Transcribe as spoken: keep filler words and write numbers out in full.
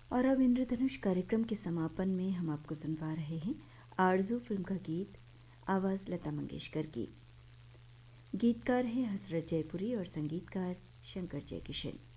और अब इंद्रधनुष कार्यक्रम के समापन में हम आपको सुनवा रहे हैं आरज़ू फिल्म का गीत, आवाज़ लता मंगेशकर की। गीतकार हैं हसरत जयपुरी और संगीतकार शंकर जयकिशन।